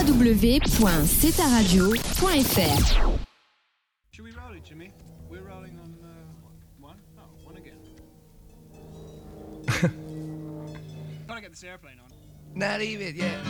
www.cetaradio.fr. Should we roll it, Jimmy? We're rolling on one. Oh, one again. Gotta get this airplane on. Not even, yeah.